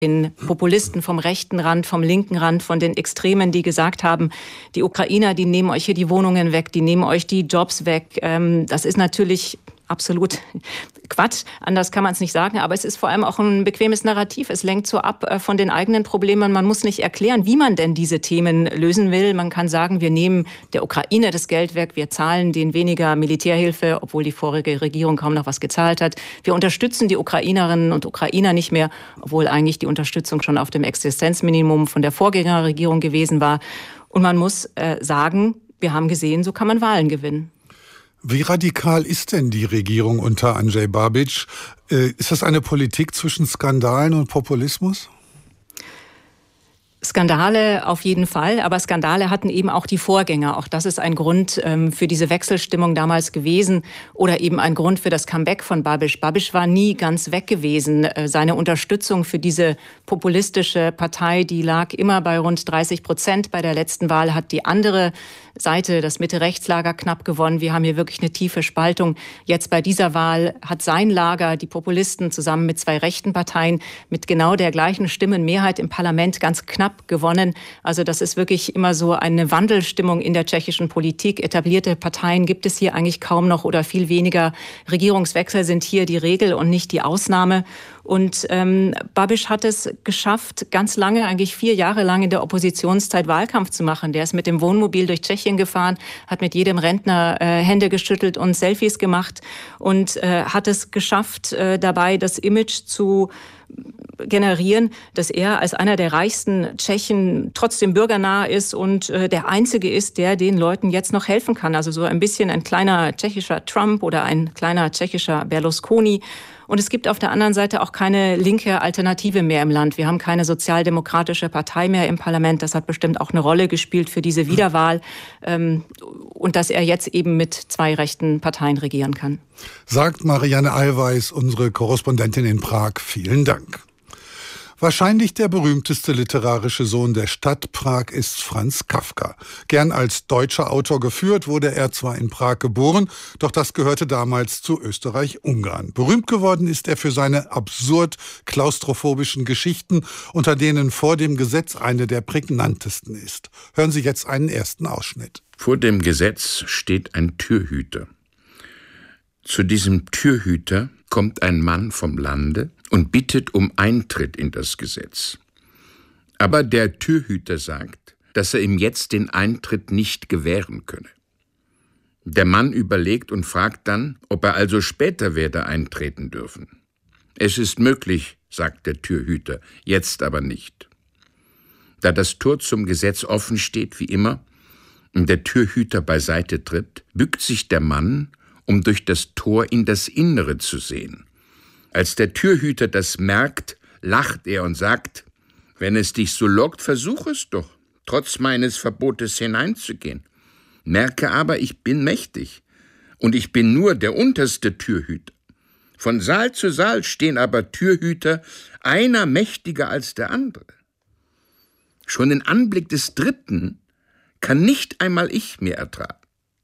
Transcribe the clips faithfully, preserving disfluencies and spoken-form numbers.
den Populisten vom rechten Rand, vom linken Rand, von den Extremen, die gesagt haben, die Ukrainer, die nehmen euch hier die Wohnungen weg, die nehmen euch die Jobs weg. Das ist natürlich absolut Quatsch, anders kann man es nicht sagen, aber es ist vor allem auch ein bequemes Narrativ. Es lenkt so ab von den eigenen Problemen. Man muss nicht erklären, wie man denn diese Themen lösen will. Man kann sagen, wir nehmen der Ukraine das Geld weg, wir zahlen denen weniger Militärhilfe, obwohl die vorige Regierung kaum noch was gezahlt hat. Wir unterstützen die Ukrainerinnen und Ukrainer nicht mehr, obwohl eigentlich die Unterstützung schon auf dem Existenzminimum von der Vorgängerregierung gewesen war. Und man muss äh, sagen, wir haben gesehen, so kann man Wahlen gewinnen. Wie radikal ist denn die Regierung unter Andrej Babiš? Ist das eine Politik zwischen Skandalen und Populismus? Skandale auf jeden Fall, aber Skandale hatten eben auch die Vorgänger. Auch das ist ein Grund ähm, für diese Wechselstimmung damals gewesen oder eben ein Grund für das Comeback von Babiš. Babiš war nie ganz weg gewesen. Äh, seine Unterstützung für diese populistische Partei, die lag immer bei rund dreißig Prozent. Bei der letzten Wahl hat die andere Seite, das Mitte-Rechts-Lager, knapp gewonnen. Wir haben hier wirklich eine tiefe Spaltung. Jetzt bei dieser Wahl hat sein Lager, die Populisten, zusammen mit zwei rechten Parteien mit genau der gleichen Stimmenmehrheit im Parlament ganz knapp gewonnen. Also das ist wirklich immer so eine Wandelstimmung in der tschechischen Politik. Etablierte Parteien gibt es hier eigentlich kaum noch oder viel weniger. Regierungswechsel sind hier die Regel und nicht die Ausnahme. Und ähm, Babiš hat es geschafft, ganz lange, eigentlich vier Jahre lang in der Oppositionszeit Wahlkampf zu machen. Der ist mit dem Wohnmobil durch Tschechien gefahren, hat mit jedem Rentner äh, Hände geschüttelt und Selfies gemacht und äh, hat es geschafft, äh, dabei das Image zu generieren, dass er als einer der reichsten Tschechen trotzdem bürgernah ist und äh, der Einzige ist, der den Leuten jetzt noch helfen kann. Also so ein bisschen ein kleiner tschechischer Trump oder ein kleiner tschechischer Berlusconi. Und es gibt auf der anderen Seite auch keine linke Alternative mehr im Land. Wir haben keine sozialdemokratische Partei mehr im Parlament. Das hat bestimmt auch eine Rolle gespielt für diese Wiederwahl. Ähm, und dass er jetzt eben mit zwei rechten Parteien regieren kann. Sagt Marianne Allweis, unsere Korrespondentin in Prag. Vielen Dank. Wahrscheinlich der berühmteste literarische Sohn der Stadt Prag ist Franz Kafka. Gern als deutscher Autor geführt, wurde er zwar in Prag geboren, doch das gehörte damals zu Österreich-Ungarn. Berühmt geworden ist er für seine absurd klaustrophobischen Geschichten, unter denen Vor dem Gesetz eine der prägnantesten ist. Hören Sie jetzt einen ersten Ausschnitt. Vor dem Gesetz steht ein Türhüter. Zu diesem Türhüter kommt ein Mann vom Lande und bittet um Eintritt in das Gesetz. Aber der Türhüter sagt, dass er ihm jetzt den Eintritt nicht gewähren könne. Der Mann überlegt und fragt dann, ob er also später werde eintreten dürfen. Es ist möglich, sagt der Türhüter, jetzt aber nicht. Da das Tor zum Gesetz offen steht, wie immer, und der Türhüter beiseite tritt, bückt sich der Mann, um durch das Tor in das Innere zu sehen. Als der Türhüter das merkt, lacht er und sagt, wenn es dich so lockt, versuch es doch, trotz meines Verbotes hineinzugehen. Merke aber, ich bin mächtig und ich bin nur der unterste Türhüter. Von Saal zu Saal stehen aber Türhüter, einer mächtiger als der andere. Schon den Anblick des Dritten kann nicht einmal ich mehr ertragen.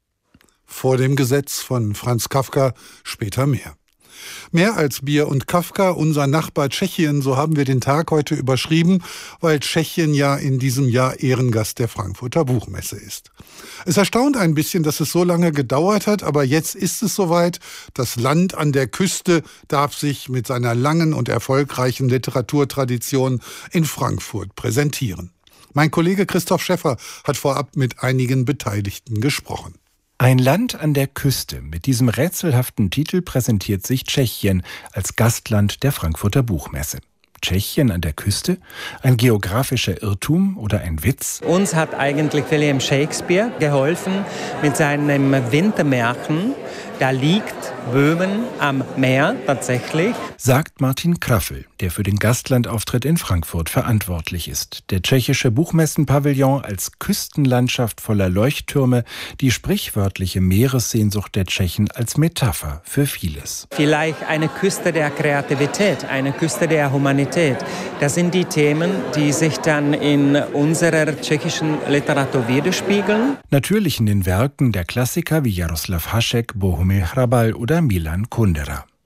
Vor dem Gesetz von Franz Kafka, später mehr. Mehr als Bier und Kafka, unser Nachbar Tschechien, so haben wir den Tag heute überschrieben, weil Tschechien ja in diesem Jahr Ehrengast der Frankfurter Buchmesse ist. Es erstaunt ein bisschen, dass es so lange gedauert hat, aber jetzt ist es soweit. Das Land an der Küste darf sich mit seiner langen und erfolgreichen Literaturtradition in Frankfurt präsentieren. Mein Kollege Christoph Schäffer hat vorab mit einigen Beteiligten gesprochen. Ein Land an der Küste. Mit diesem rätselhaften Titel präsentiert sich Tschechien als Gastland der Frankfurter Buchmesse. Tschechien an der Küste? Ein geografischer Irrtum oder ein Witz? Uns hat eigentlich William Shakespeare geholfen mit seinem Wintermärchen. Da liegt Böhmen am Meer tatsächlich. Sagt Martin Kraffel, der für den Gastlandauftritt in Frankfurt verantwortlich ist. Der tschechische Buchmessenpavillon als Küstenlandschaft voller Leuchttürme, die sprichwörtliche Meeressehnsucht der Tschechen als Metapher für vieles. Vielleicht eine Küste der Kreativität, eine Küste der Humanität. Das sind die Themen, die sich dann in unserer tschechischen Literatur widerspiegeln. Natürlich in den Werken der Klassiker wie Jaroslav Hašek, Bohumil Hrabal oder Milan Kundera.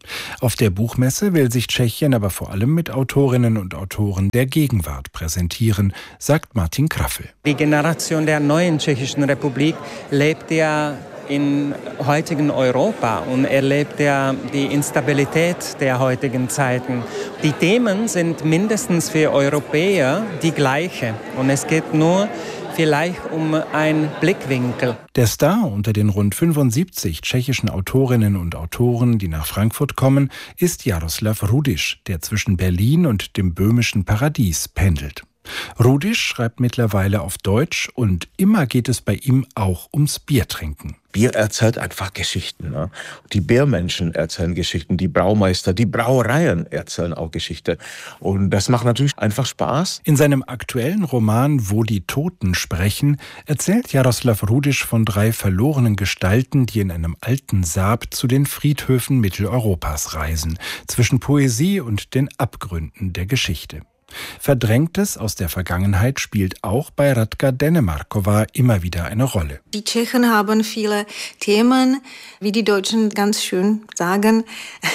Auf der Buchmesse will sich Tschechien aber vor allem mit Autorinnen und Autoren der Gegenwart präsentieren, sagt Martin Kraffel. Die Generation der neuen Tschechischen Republik lebt ja in heutigen Europa und erlebt ja die Instabilität der heutigen Zeiten. Die Themen sind mindestens für Europäer die gleiche und es geht nur vielleicht um einen Blickwinkel. Der Star unter den rund fünfundsiebzig tschechischen Autorinnen und Autoren, die nach Frankfurt kommen, ist Jaroslav Rudiš, der zwischen Berlin und dem böhmischen Paradies pendelt. Rudiš schreibt mittlerweile auf Deutsch und immer geht es bei ihm auch ums Biertrinken. Bier erzählt einfach Geschichten. Ne? Die Biermenschen erzählen Geschichten, die Braumeister, die Brauereien erzählen auch Geschichte. Und das macht natürlich einfach Spaß. In seinem aktuellen Roman Wo die Toten sprechen erzählt Jaroslav Rudiš von drei verlorenen Gestalten, die in einem alten Saab zu den Friedhöfen Mitteleuropas reisen, zwischen Poesie und den Abgründen der Geschichte. Verdrängtes aus der Vergangenheit spielt auch bei Radka Dennemarkova immer wieder eine Rolle. Die Tschechen haben viele Themen, wie die Deutschen ganz schön sagen.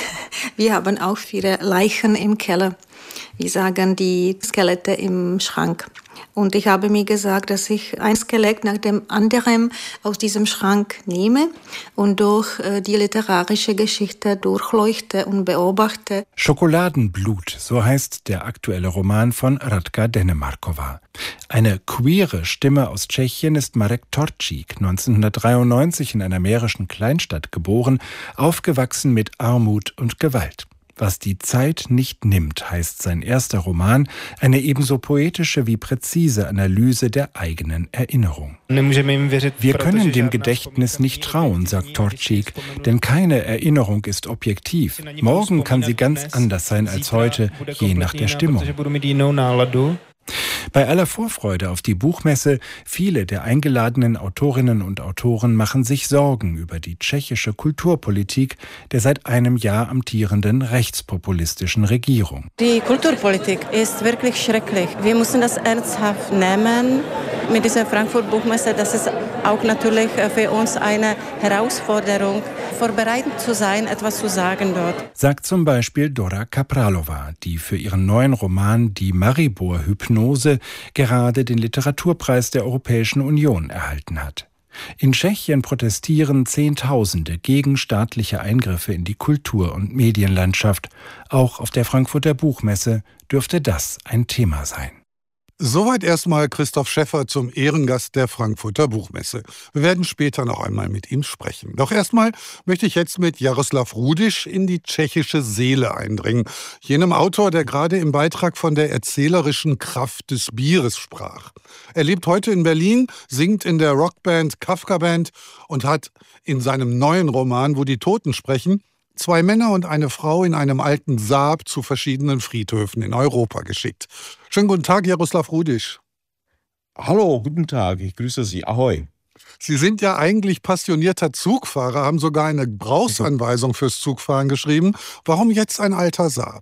Wir haben auch viele Leichen im Keller. Wir sagen die Skelette im Schrank. Und ich habe mir gesagt, dass ich ein Skelett nach dem anderen aus diesem Schrank nehme und durch die literarische Geschichte durchleuchte und beobachte. Schokoladenblut, so heißt der aktuelle Roman von Radka Dennemarkova. Eine queere Stimme aus Tschechien ist Marek Torčík, neunzehnhundertdreiundneunzig in einer mährischen Kleinstadt geboren, aufgewachsen mit Armut und Gewalt. Was die Zeit nicht nimmt, heißt sein erster Roman, eine ebenso poetische wie präzise Analyse der eigenen Erinnerung. Wir können dem Gedächtnis nicht trauen, sagt Torčík, denn keine Erinnerung ist objektiv. Morgen kann sie ganz anders sein als heute, je nach der Stimmung. Bei aller Vorfreude auf die Buchmesse, viele der eingeladenen Autorinnen und Autoren machen sich Sorgen über die tschechische Kulturpolitik der seit einem Jahr amtierenden rechtspopulistischen Regierung. Die Kulturpolitik ist wirklich schrecklich. Wir müssen das ernsthaft nehmen mit dieser Frankfurt-Buchmesse. Das ist auch natürlich für uns eine Herausforderung, vorbereitet zu sein, etwas zu sagen dort. Sagt zum Beispiel Dora Kapralova, die für ihren neuen Roman Die Maribor-Hypnose gerade den Literaturpreis der Europäischen Union erhalten hat. In Tschechien protestieren Zehntausende gegen staatliche Eingriffe in die Kultur- und Medienlandschaft. Auch auf der Frankfurter Buchmesse dürfte das ein Thema sein. Soweit erstmal Christoph Schäffer zum Ehrengast der Frankfurter Buchmesse. Wir werden später noch einmal mit ihm sprechen. Doch erstmal möchte ich jetzt mit Jaroslav Rudiš in die tschechische Seele eindringen. Jenem Autor, der gerade im Beitrag von der erzählerischen Kraft des Bieres sprach. Er lebt heute in Berlin, singt in der Rockband Kafka Band und hat in seinem neuen Roman Wo die Toten sprechen zwei Männer und eine Frau in einem alten Saab zu verschiedenen Friedhöfen in Europa geschickt. Schönen guten Tag, Jaroslav Rudiš. Hallo, guten Tag, ich grüße Sie. Ahoi. Sie sind ja eigentlich passionierter Zugfahrer, haben sogar eine Gebrauchsanweisung fürs Zugfahren geschrieben. Warum jetzt ein alter Saab?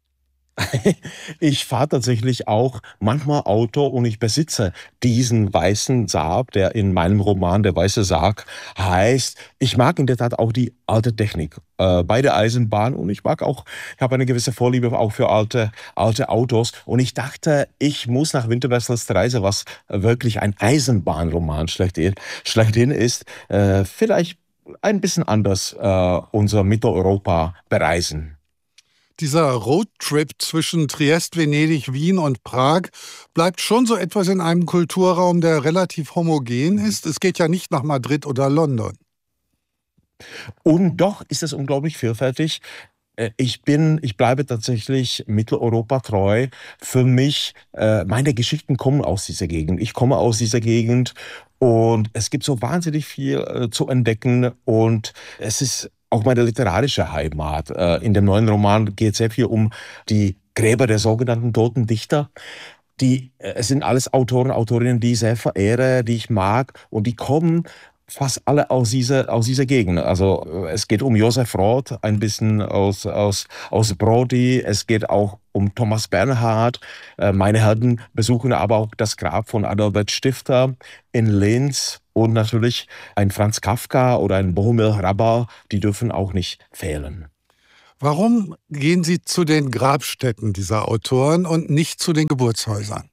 Ich fahre tatsächlich auch manchmal Auto und ich besitze diesen weißen Saab, der in meinem Roman Der weiße Sarg heißt. Ich mag in der Tat auch die alte Technik äh, bei der Eisenbahn und ich mag auch, ich habe eine gewisse Vorliebe auch für alte, alte Autos und ich dachte, ich muss nach Winterwessels Reise, was wirklich ein Eisenbahnroman schlechthin, schlechthin ist, äh, vielleicht ein bisschen anders äh, unser Mitteleuropa bereisen. Dieser Roadtrip zwischen Triest, Venedig, Wien und Prag bleibt schon so etwas in einem Kulturraum, der relativ homogen ist. Es geht ja nicht nach Madrid oder London. Und doch ist es unglaublich vielfältig. Ich bin, ich bleibe tatsächlich Mitteleuropa treu. Für mich, äh, meine Geschichten kommen aus dieser Gegend. Ich komme aus dieser Gegend und es gibt so wahnsinnig viel äh, zu entdecken und es ist auch meine literarische Heimat. In dem neuen Roman geht es sehr viel um die Gräber der sogenannten toten Dichter. Die, es sind alles Autoren, Autorinnen, die ich sehr verehre, die ich mag und die kommen fast alle aus dieser, aus dieser Gegend. Also es geht um Josef Roth, ein bisschen aus, aus, aus Brody. Es geht auch um Thomas Bernhard. Meine Helden besuchen aber auch das Grab von Adalbert Stifter in Linz. Und natürlich ein Franz Kafka oder ein Bohumil Hrabal, die dürfen auch nicht fehlen. Warum gehen Sie zu den Grabstätten dieser Autoren und nicht zu den Geburtshäusern?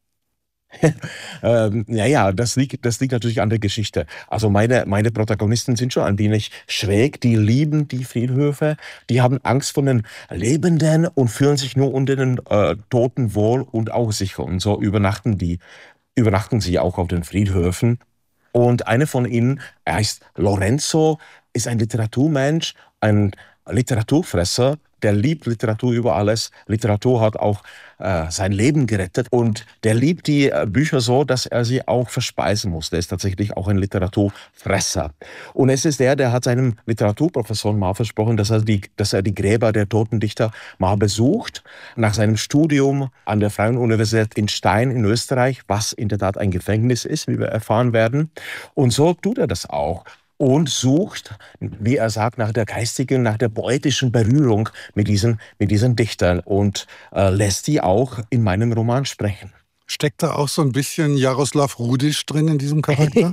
ähm, naja, das liegt, das liegt natürlich an der Geschichte. Also meine, meine Protagonisten sind schon ein wenig schräg, die lieben die Friedhöfe, die haben Angst vor den Lebenden und fühlen sich nur unter den äh, Toten wohl und auch sicher. Und so übernachten die, übernachten sie auch auf den Friedhöfen. Und einer von ihnen, er heißt Lorenzo, ist ein Literaturmensch, ein Literaturfresser, der liebt Literatur über alles. Literatur hat auch äh, sein Leben gerettet und der liebt die äh, Bücher so, dass er sie auch verspeisen muss. Der ist tatsächlich auch ein Literaturfresser. Und es ist der, der hat seinem Literaturprofessor mal versprochen, dass er die, dass er die Gräber der toten Dichter mal besucht. Nach seinem Studium an der Freien Universität in Stein in Österreich, was in der Tat ein Gefängnis ist, wie wir erfahren werden. Und so tut er das auch. Und sucht, wie er sagt, nach der geistigen, nach der poetischen Berührung mit diesen, mit diesen Dichtern und äh, lässt die auch in meinem Roman sprechen. Steckt da auch so ein bisschen Jaroslav Rudisch drin in diesem Charakter?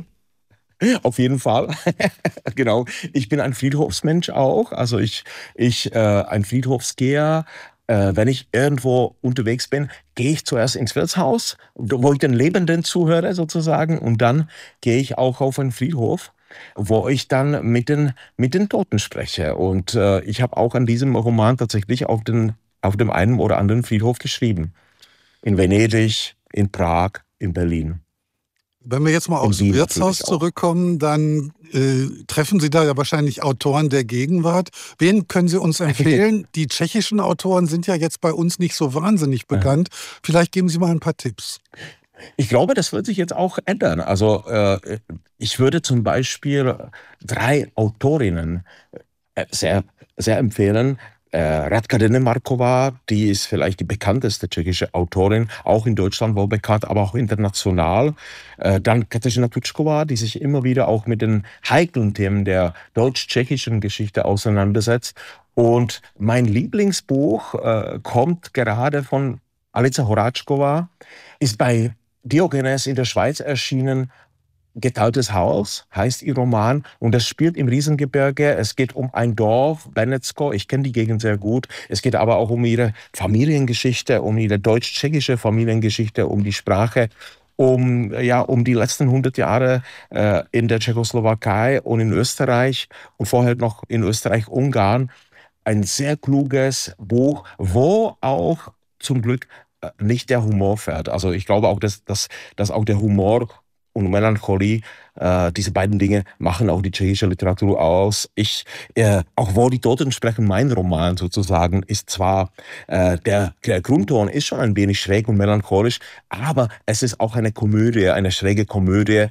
Auf jeden Fall. Genau. Ich bin ein Friedhofsmensch auch. Also ich, ich äh, ein Friedhofsgeher. Äh, wenn ich irgendwo unterwegs bin, gehe ich zuerst ins Wirtshaus, wo ich den Lebenden zuhöre sozusagen. Und dann gehe ich auch auf einen Friedhof, wo ich dann mit den, mit den Toten spreche. Und äh, ich habe auch an diesem Roman tatsächlich auf, den, auf dem einen oder anderen Friedhof geschrieben. In Venedig, in Prag, in Berlin. Wenn wir jetzt mal aufs Wirtshaus zurückkommen, dann äh, treffen Sie da ja wahrscheinlich Autoren der Gegenwart. Wen können Sie uns empfehlen? Die tschechischen Autoren sind ja jetzt bei uns nicht so wahnsinnig bekannt. Vielleicht geben Sie mal ein paar Tipps. Ich glaube, das wird sich jetzt auch ändern. Also äh, ich würde zum Beispiel drei Autorinnen äh, sehr, sehr empfehlen. Äh, Radka Denemarková, die ist vielleicht die bekannteste tschechische Autorin, auch in Deutschland wohl bekannt, aber auch international. Äh, dann Kateřina Tučková, die sich immer wieder auch mit den heiklen Themen der deutsch-tschechischen Geschichte auseinandersetzt. Und mein Lieblingsbuch äh, kommt gerade von Alica Horáčková, ist bei Diogenes in der Schweiz erschienen. Geteiltes Haus heißt ihr Roman und das spielt im Riesengebirge. Es geht um ein Dorf, Benecko, ich kenne die Gegend sehr gut. Es geht aber auch um ihre Familiengeschichte, um ihre deutsch-tschechische Familiengeschichte, um die Sprache, um, ja, um die letzten hundert Jahre äh, in der Tschechoslowakei und in Österreich und vorher noch in Österreich-Ungarn. Ein sehr kluges Buch, wo auch zum Glück nicht der Humor fährt. Also ich glaube auch, dass, dass, dass auch der Humor und Melancholie, äh, diese beiden Dinge machen auch die tschechische Literatur aus. Ich, äh, auch wo die Toten sprechen, mein Roman sozusagen, ist zwar, äh, der, der Grundton ist schon ein wenig schräg und melancholisch, aber es ist auch eine Komödie, eine schräge Komödie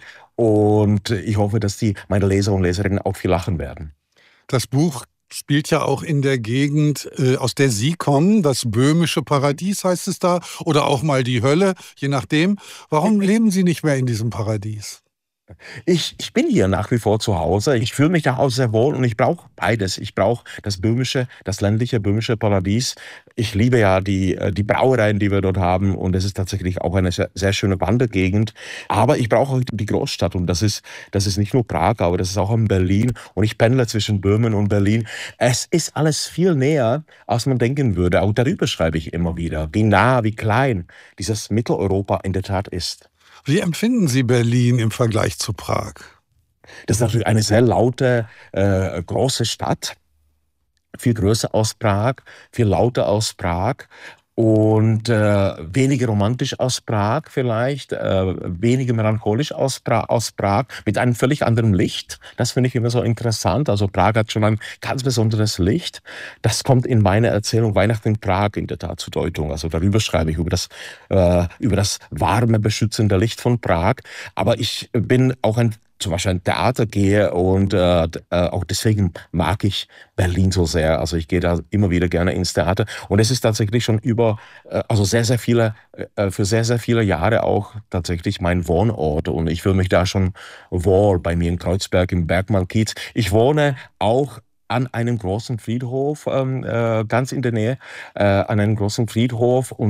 und ich hoffe, dass die meine Leser und Leserinnen auch viel lachen werden. Das Buch spielt ja auch in der Gegend, äh, aus der Sie kommen, das böhmische Paradies heißt es da, oder auch mal die Hölle, je nachdem. Warum leben Sie nicht mehr in diesem Paradies? Ich, ich bin hier nach wie vor zu Hause. Ich fühle mich da auch sehr wohl und ich brauche beides. Ich brauche das böhmische, das ländliche böhmische Paradies. Ich liebe ja die, die Brauereien, die wir dort haben und es ist tatsächlich auch eine sehr, sehr schöne Wandergegend. Aber ich brauche auch die Großstadt und das ist, das ist nicht nur Prag, aber das ist auch in Berlin und ich pendle zwischen Böhmen und Berlin. Es ist alles viel näher, als man denken würde. Auch darüber schreibe ich immer wieder, wie nah, wie klein dieses Mitteleuropa in der Tat ist. Wie empfinden Sie Berlin im Vergleich zu Prag? Das ist natürlich eine sehr laute, äh, große Stadt. Viel größer als Prag, viel lauter als Prag und äh, weniger romantisch als Prag vielleicht, äh, weniger melancholisch als, pra- als Prag, mit einem völlig anderen Licht. Das finde ich immer so interessant. Also Prag hat schon ein ganz besonderes Licht. Das kommt in meiner Erzählung Weihnachten in Prag in der Tat zur Deutung. Also darüber schreibe ich, über das, äh, über das warme, beschützende Licht von Prag. Aber ich bin auch ein zum Beispiel ein Theater gehe und äh, auch deswegen mag ich Berlin so sehr. Also ich gehe da immer wieder gerne ins Theater und es ist tatsächlich schon über, äh, also sehr, sehr viele, äh, für sehr, sehr viele Jahre auch tatsächlich mein Wohnort und ich fühle mich da schon wohl bei mir in Kreuzberg im Bergmann-Kiez. Ich wohne auch an einem großen Friedhof, ähm, äh, ganz in der Nähe, äh, an einem großen Friedhof und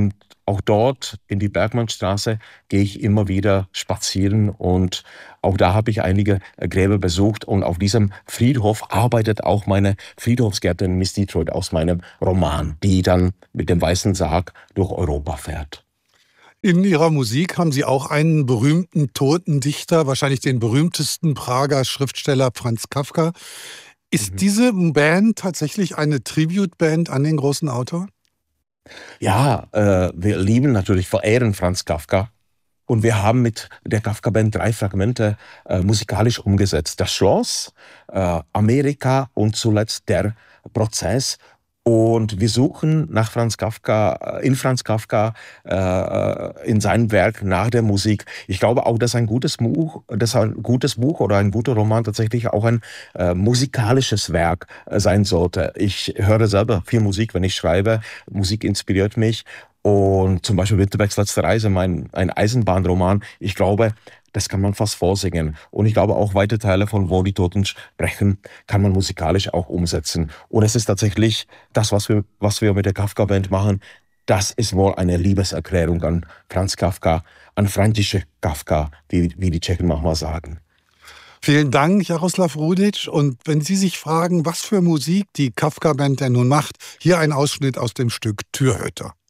Auch dort in die Bergmannstraße gehe ich immer wieder spazieren und auch da habe ich einige Gräber besucht und auf diesem Friedhof arbeitet auch meine Friedhofsgärtnerin Miss Detroit aus meinem Roman, die dann mit dem weißen Sarg durch Europa fährt. In Ihrer Musik haben Sie auch einen berühmten toten Dichter, wahrscheinlich den berühmtesten Prager Schriftsteller Franz Kafka. Ist mhm. diese Band tatsächlich eine Tribute-Band an den großen Autor? Ja, äh, wir lieben natürlich, verehren Franz Kafka. Und wir haben mit der Kafka-Band drei Fragmente äh, musikalisch umgesetzt. Das Schloss, äh, Amerika und zuletzt der Prozess. Und wir suchen nach Franz Kafka, in Franz Kafka, äh, in seinem Werk nach der Musik. Ich glaube auch, dass ein gutes Buch, dass ein gutes Buch oder ein guter Roman tatsächlich auch ein äh, musikalisches Werk äh, sein sollte. Ich höre selber viel Musik, wenn ich schreibe. Musik inspiriert mich. Und zum Beispiel Winterbecks letzte Reise, mein, ein Eisenbahnroman. Ich glaube, das kann man fast vorsingen. Und ich glaube auch weite Teile von Wo die Toten sprechen, kann man musikalisch auch umsetzen. Und es ist tatsächlich das, was wir, was wir mit der Kafka-Band machen. Das ist wohl eine Liebeserklärung an Franz Kafka, an František Kafka, wie, wie die Tschechen manchmal sagen. Vielen Dank, Jaroslav Rudic. Und wenn Sie sich fragen, was für Musik die Kafka-Band denn nun macht, hier ein Ausschnitt aus dem Stück Türhüter.